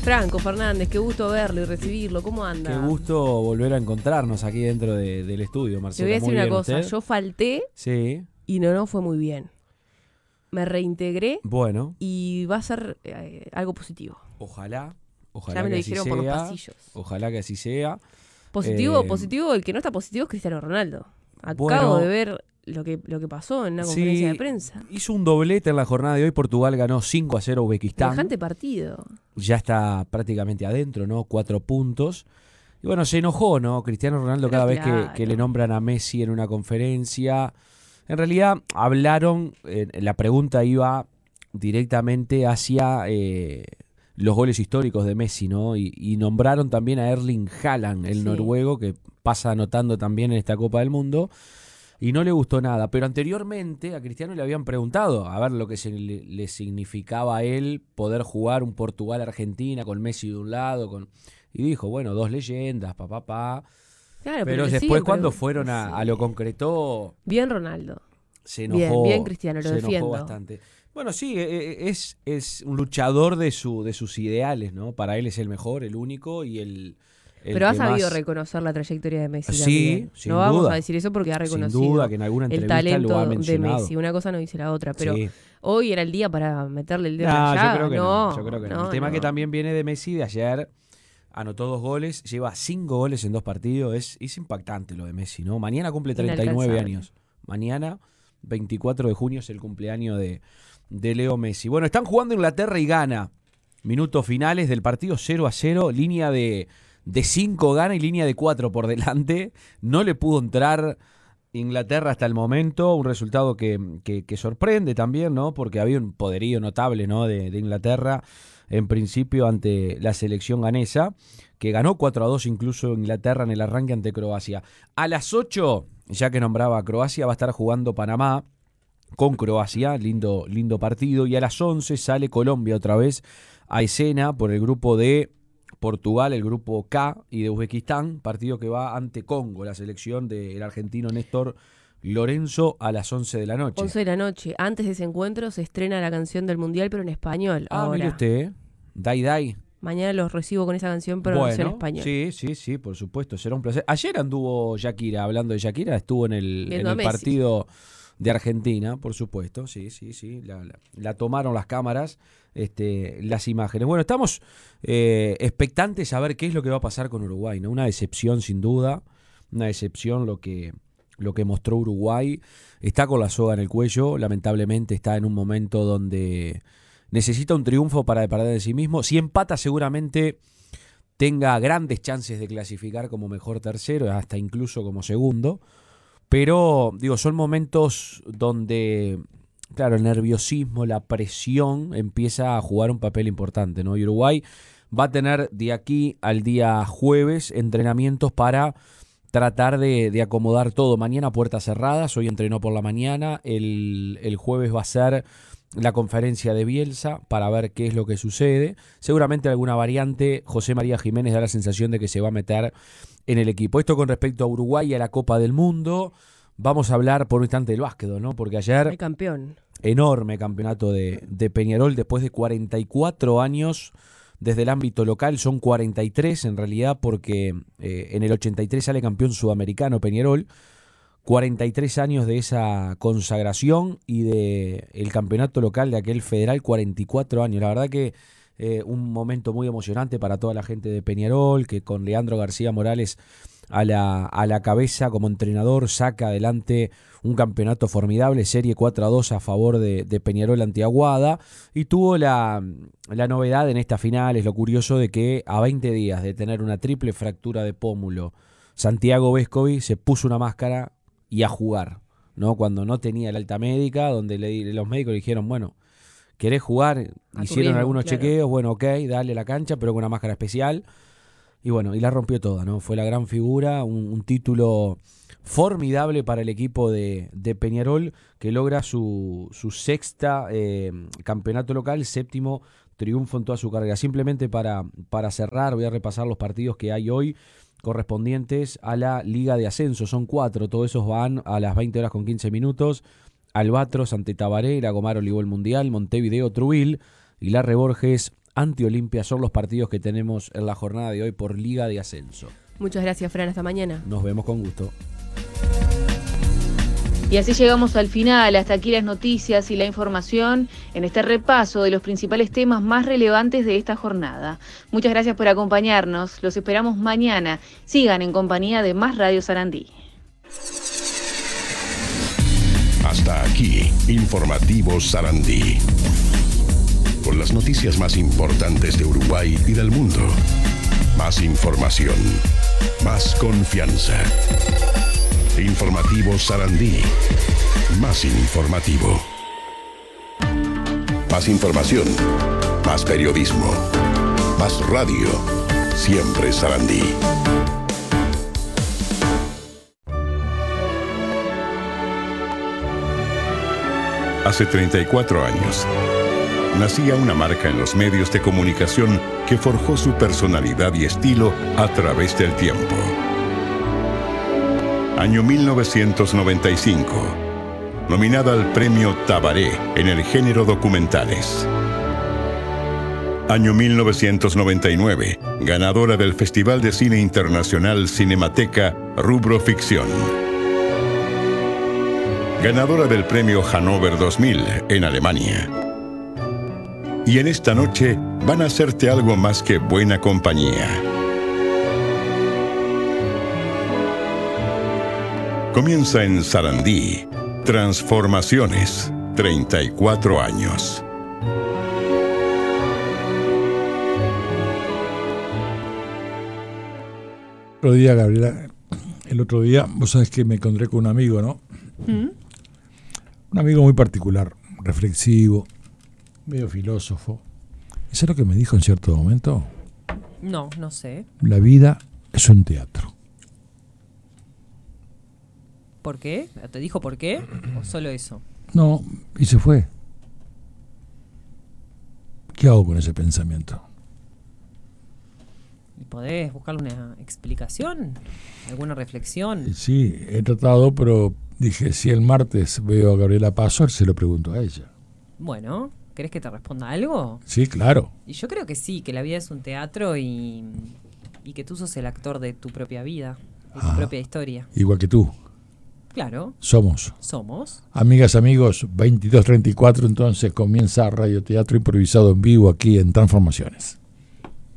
Franco Fernández, qué gusto verlo y recibirlo. ¿Cómo anda? Qué gusto volver a encontrarnos aquí dentro del estudio, Te Marcelo. voy a decir Muy una bien, cosa, ¿usted? yo falté Sí, y no fue muy bien. Me reintegré bueno, y va a ser algo positivo. ojalá Ya me lo que así dijeron por los sea. pasillos. Ojalá que así sea. Positivo, el que no está positivo es Cristiano Ronaldo. Acabo Bueno, de ver lo que pasó en una conferencia de prensa. hizo un doblete en la jornada de hoy. Portugal ganó 5-0 a Uzbekistán. Semejante partido. Ya está prácticamente adentro, ¿no? 4 puntos. Y bueno, se enojó, ¿no? Cristiano Ronaldo Pero cada vez claro. que le nombran a Messi en una conferencia. En realidad hablaron, la pregunta iba directamente hacia los goles históricos de Messi, ¿no? Y nombraron también a Erling Haaland, el Sí. noruego, que pasa anotando también en esta Copa del Mundo. Y no le gustó nada. Pero anteriormente a Cristiano le habían preguntado a ver lo que le significaba a él poder jugar un Portugal-Argentina con Messi de un lado. Y dijo, bueno, dos leyendas, papá. Claro, Pero le después siguen cuando pregun- fueron sí. a lo concreto, Bien Ronaldo. se enojó. Bien Cristiano, lo se defiendo. enojó bastante. Bueno, sí, es un luchador de sus ideales, ¿no? Para él es el mejor, el único y el Pero ha que sabido más... reconocer la trayectoria de Messi Sí, también. sin No vamos duda. a decir eso porque ha Sin reconocido duda que en alguna el entrevista talento lo ha de mencionado. Messi. Una cosa no dice la otra, pero Sí. hoy era el día para meterle el dedo en No, la llaga. yo creo que no. Yo creo que no. El tema no. que también viene de Messi de ayer, anotó 2 goles, lleva 5 goles en 2 partidos. Es impactante lo de Messi, ¿no? Mañana cumple 39 Inalcanzable. años. Mañana, 24 de junio, es el cumpleaños de Leo Messi. Bueno, están jugando Inglaterra y Ghana. Minutos finales del partido 0-0. Línea de 5 Ghana y línea de 4 por delante. No le pudo entrar Inglaterra hasta el momento, un resultado que sorprende también, ¿no? Porque había un poderío notable, ¿no? de Inglaterra en principio ante la selección ganesa, que ganó 4-2 incluso Inglaterra en el arranque ante Croacia. A las 8, ya que nombraba a Croacia, va a estar jugando Panamá con Croacia, lindo partido, y a las 11 sale Colombia otra vez a escena por el grupo de Portugal, el grupo K, y de Uzbekistán, partido que va ante Congo, la selección del argentino Néstor Lorenzo, a las 11 de la noche. 11 de la noche. Antes de ese encuentro se estrena la canción del Mundial, pero en español. Ahora. Mire usted, Dai. Mañana los recibo con esa canción, pero en versión español. Sí, por supuesto, será un placer. Ayer anduvo Shakira, hablando de Shakira, estuvo en Viendo a el Messi. partido de Argentina, por supuesto, sí, la tomaron las cámaras, las imágenes. Bueno, estamos expectantes a ver qué es lo que va a pasar con Uruguay, ¿no? Una decepción sin duda, una decepción lo que mostró Uruguay. Está con la soga en el cuello, lamentablemente está en un momento donde necesita un triunfo para depender de sí mismo. Si empata seguramente tenga grandes chances de clasificar como mejor tercero, hasta incluso como segundo. Pero, digo, son momentos donde, claro, el nerviosismo, la presión empieza a jugar un papel importante, ¿no? Y Uruguay va a tener de aquí al día jueves entrenamientos para tratar de acomodar todo. Mañana puertas cerradas, hoy entrenó por la mañana, el jueves va a ser la conferencia de Bielsa para ver qué es lo que sucede. Seguramente alguna variante. José María Jiménez da la sensación de que se va a meter en el equipo. Esto con respecto a Uruguay y a la Copa del Mundo. Vamos a hablar por un instante del básquet, ¿no? Porque ayer, El campeón. enorme campeonato de Peñarol después de 44 años desde el ámbito local. Son 43 en realidad, porque en el 83 sale campeón sudamericano Peñarol. 43 años de esa consagración y de el campeonato local de aquel federal, 44 años. La verdad que un momento muy emocionante para toda la gente de Peñarol, que con Leandro García Morales a la cabeza como entrenador saca adelante un campeonato formidable, serie 4-2 a favor de Peñarol ante Aguada, y tuvo la novedad en esta final, es lo curioso de que a 20 días de tener una triple fractura de pómulo, Santiago Vescovi se puso una máscara y a jugar, ¿no? Cuando no tenía el alta médica, donde los médicos le dijeron, bueno, ¿querés jugar? Hicieron riesgo, algunos claro. chequeos, bueno, ok, dale la cancha, pero con una máscara especial. Y bueno, y la rompió toda, ¿no? Fue la gran figura, un título formidable para el equipo de Peñarol, que logra su sexta campeonato local, séptimo triunfo en toda su carrera. Simplemente para cerrar, voy a repasar los partidos que hay hoy correspondientes a la Liga de Ascenso. Son 4, todos esos van a las 20 horas con 15 minutos. Albatros ante Tabaré, Lagomar Olivó el Mundial, Montevideo Trubil y Larre Borges ante Olimpia son los partidos que tenemos en la jornada de hoy por Liga de Ascenso. Muchas gracias, Fran. Hasta mañana. Nos vemos con gusto. Y así llegamos al final. Hasta aquí las noticias y la información en este repaso de los principales temas más relevantes de esta jornada. Muchas gracias por acompañarnos. Los esperamos mañana. Sigan en compañía de Más Radio Sarandí. Hasta aquí, Informativo Sarandí. Con las noticias más importantes de Uruguay y del mundo. Más información, más confianza. Informativo Sarandí. Más informativo. Más información, más periodismo, más radio. Siempre Sarandí. Hace 34 años, nacía una marca en los medios de comunicación que forjó su personalidad y estilo a través del tiempo. Año 1995, nominada al Premio Tabaré en el género documentales. Año 1999, ganadora del Festival de Cine Internacional Cinemateca, rubro ficción. Ganadora del Premio Hannover 2000 en Alemania. Y en esta noche van a hacerte algo más que buena compañía. Comienza en Sarandí. Transformaciones. 34 años. Gabriela, el otro día, vos sabés que me encontré con un amigo, ¿no? Un amigo muy particular, reflexivo, medio filósofo. ¿Y sabés lo que me dijo en cierto momento? No sé. La vida es un teatro. ¿Por qué? ¿Te dijo por qué? ¿O solo eso? No, y se fue. ¿Qué hago con ese pensamiento? ¿Podés buscarle una explicación? ¿Alguna reflexión? Sí, he tratado, pero dije, si el martes veo a Gabriela Paso, se lo pregunto a ella. Bueno, ¿querés que te responda algo? Sí, claro. Y yo creo que sí, que la vida es un teatro y que tú sos el actor de tu propia vida, de tu propia historia. Igual que tú. Claro. Somos. Amigas, amigos, 22:34, entonces comienza Radioteatro Improvisado en vivo aquí en Transformaciones.